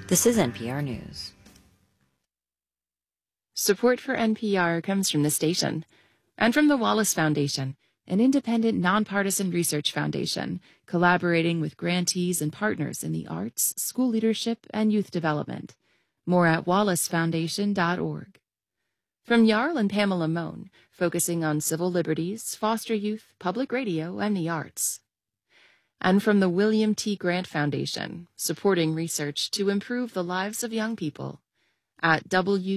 This is NPR News. Support for NPR comes from the station and from the Wallace Foundation, an independent, nonpartisan research foundation collaborating with grantees and partners in the arts, school leadership, and youth development. More at wallacefoundation.org. From Jarl and Pamela Mohn, focusing on civil liberties, foster youth, public radio, and the arts. And from the William T. Grant Foundation, supporting research to improve the lives of young people at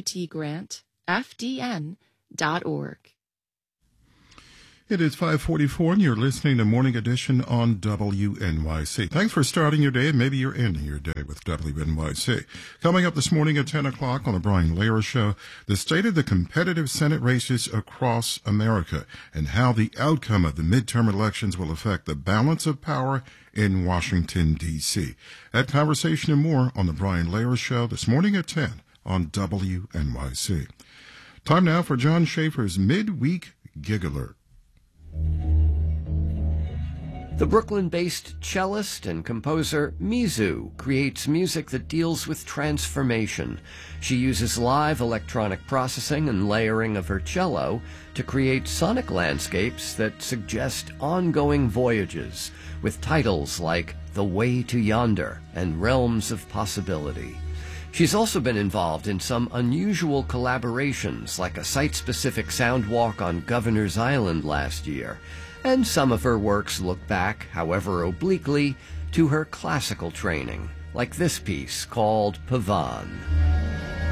wtgrantfdn.org. It is 5:44, and you're listening to Morning Edition on WNYC. Thanks for starting your day, and maybe you're ending your day with WNYC. Coming up this morning at 10 o'clock on the Brian Lehrer Show, the state of the competitive Senate races across America and how the outcome of the midterm elections will affect the balance of power in Washington, D.C. That conversation and more on the Brian Lehrer Show this morning at 10 on WNYC. Time now for John Schaefer's Midweek Gig Alert. The Brooklyn-based cellist and composer Mizu creates music that deals with transformation. She uses live electronic processing and layering of her cello to create sonic landscapes that suggest ongoing voyages, with titles like The Way to Yonder and Realms of Possibility. She's also been involved in some unusual collaborations, like a site-specific sound walk on Governor's Island last year. And some of her works look back, however obliquely, to her classical training, like this piece called Pavan.